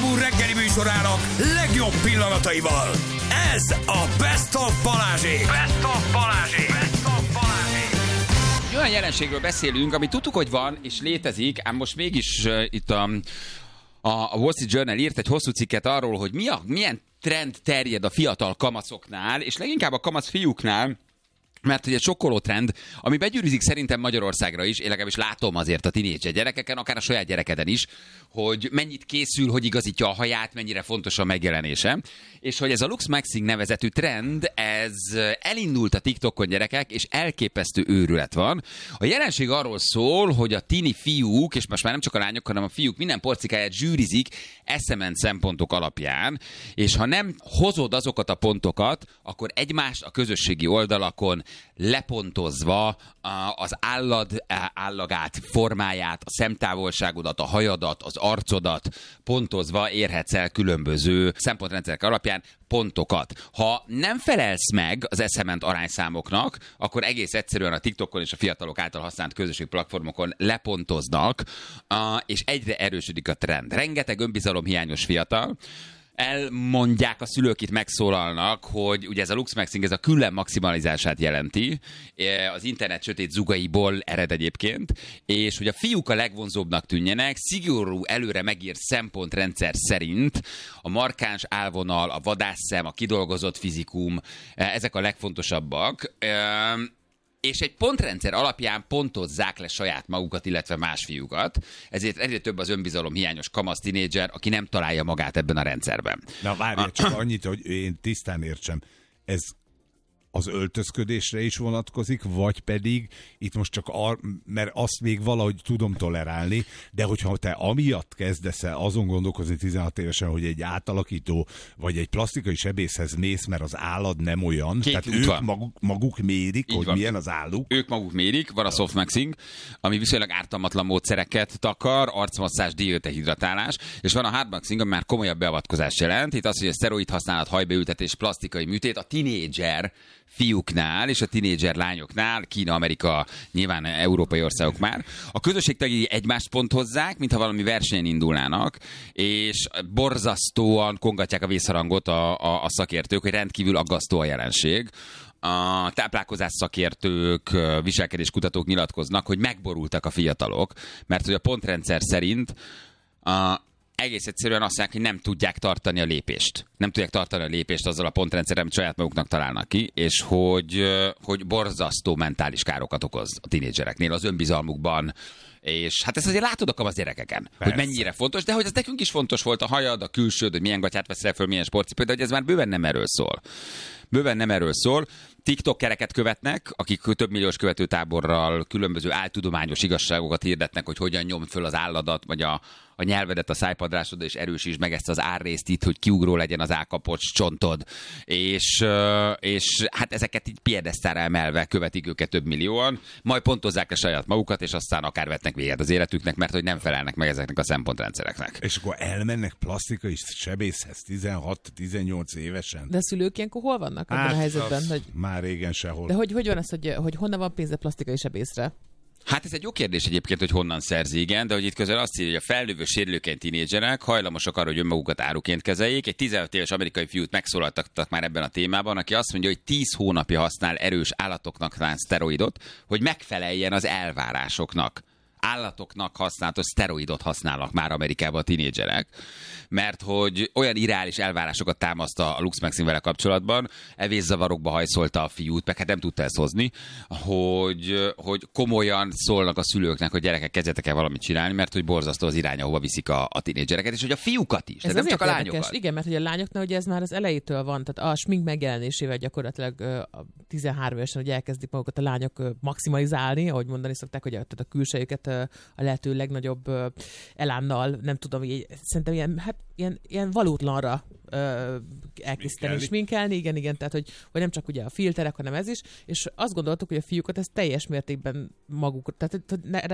Úr reggeli műsorának legjobb pillanataival. Ez a Best of Balázsék. Best of Balázsék. Best of Balázsék. Egy olyan jelenségről beszélünk, ami tudtuk, hogy van és létezik, ám most mégis itt a Wall Street Journal írt egy hosszú cikket arról, hogy milyen trend terjed a fiatal kamaszoknál, és leginkább a kamasz fiúknál, mert hogy egy sokkoló trend, ami begyűrűzik szerintem Magyarországra is, én legalábbis látom azért a tinédzser gyerekeken, akár a saját gyerekeden is, hogy mennyit készül, hogy igazítja a haját, mennyire fontos a megjelenése, és hogy ez a Lux Maxing nevezetű trend, ez elindult a TikTokon, gyerekek, és elképesztő őrület van. A jelenség arról szól, hogy a tini fiúk, és most már nem csak a lányok, hanem a fiúk minden porcikáját zsűrizik eszement szempontok alapján, és ha nem hozod azokat a pontokat, akkor egymást a közösségi oldalakon lepontozva az állagát, formáját, a szemtávolságodat, a hajadat, az arcodat pontozva érhetsz el különböző szempontrendszerek alapján pontokat. Ha nem felelsz meg az eszement arányszámoknak, akkor egész egyszerűen a TikTokon és a fiatalok által használt közösségi platformokon lepontoznak, és egyre erősödik a trend. Rengeteg önbizalomhiányos fiatal, elmondják a szülők, itt megszólalnak, hogy ugye ez a Lux Maxing, ez a külön maximalizását jelenti, az internet sötét zugaiból ered egyébként, és hogy a fiúk a legvonzóbbnak tűnjenek, szigorú előre megírt szempontrendszer szerint a markáns állvonal, a vadásszem, a kidolgozott fizikum, ezek a legfontosabbak, és egy pontrendszer alapján pontozzák le saját magukat, illetve más fiúkat. Ezért egyre több az önbizalom hiányos kamasz tinédzser, aki nem találja magát ebben a rendszerben. Na várj, csak annyit, hogy én tisztán értsem. Ez az öltözködésre is vonatkozik, vagy pedig itt most csak mert azt még valahogy tudom tolerálni, de hogyha te amiatt kezdesz el azon gondolkozni 16 évesen, hogy egy átalakító vagy egy plastikai sebészhez mész, mert az állad nem olyan, Két tehát ők maguk mérik, így hogy van. milyen az álluk. Ők maguk mérik, van a softmaxing, ami viszonylag ártalmatlan módszereket takar, arcmasszázs, diétahidratálás, és van a hardmaxing, ami már komolyabb beavatkozást jelent. Itt az, hogy a szteroid használat, hajbeültetés, plastikai műtét a tinédzser fiúknál és a tinédzser lányoknál, Kína, Amerika, nyilván európai országok már. A közösségtagjai egymást ponthozzák, mintha valami versenyen indulnának, és borzasztóan kongatják a vészharangot a szakértők, hogy rendkívül aggasztó a jelenség. A táplálkozás szakértők, viselkedéskutatók nyilatkoznak, hogy megborultak a fiatalok, mert hogy a pontrendszer szerint egész egyszerűen azt mondják, hogy nem tudják tartani a lépést. Nem tudják tartani a lépést azzal a pontrendszerrel, amit saját maguknak találnak ki, és hogy borzasztó mentális károkat okoz a tinédzsereknél, az önbizalmukban. És hát ezt azért látod a kamasz gyerekeken, persze, hogy mennyire fontos, de hogy ez nekünk is fontos volt, a hajad, a külsőd, hogy milyen gatyát veszel föl, milyen sportcipőt, de hogy ez már bőven nem erről szól. Bőven nem erről szól. TikTokereket követnek, akik több milliós követőtáborral különböző áltudományos igazságokat hirdetnek, hogy hogyan nyomd föl az álladat, vagy a nyelvedet a szájpadrásodra, és erősítsd meg ezt az árrészt itt, hogy kiugró legyen az állkapocs csontod. És hát ezeket így piedesztára emelve követik őket több millióan, majd pontozzák le saját magukat, és aztán akár vetnek véget az életüknek, mert hogy nem felelnek meg ezeknek a szempontrendszereknek. És akkor elmennek plastikai sebészhez 16-18 évesen. De a szülők ilyenkor hol vannak abban a helyzetben? Hogy... Már régen sehol. De hogy van az, hogy honnan van pénze plastikai sebészre? Hát ez egy jó kérdés egyébként, hogy honnan szerzi, igen, de hogy itt közel azt írja, hogy a felnővő sérülékeny tinédzserek hajlamosak arra, hogy önmagukat áruként kezeljék. Egy 15 éves amerikai fiút megszólaltattak már ebben a témában, aki azt mondja, hogy 10 hónapja használ erős állatoknak szánt szteroidot, hogy megfeleljen az elvárásoknak. Állatoknak használatos szteroidot használnak már Amerikában a tinédzserek, mert hogy olyan irreális elvárásokat támaszt a Lux Maxing vele kapcsolatban, evészavarokba hajszolta a fiút, meg hát nem tudta ezt hozni, hogy komolyan szólnak a szülőknek, hogy gyerekek, kezdjetek el valamit csinálni, mert hogy borzasztó az irány, ahova viszik a tinédzsereket, és hogy a fiúkat is, ez nem csak a lányokat. Érdekes. Igen, mert hogy a lányoknál ugye ez már az elejétől van, tehát a smink megjelenésével gyakorlatilag a 13 évesen, hogy elkezdik magukat a lányok maximalizálni, ahogy mondani szokták, hogy a külsejüket a lehető legnagyobb elánnal, nem tudom, szerintem ilyen valótlanra elkészíteni és sminkelni, igen, tehát hogy nem csak ugye a filterek, hanem ez is, és azt gondoltuk, hogy a fiúkat ez teljes mértékben maguk, tehát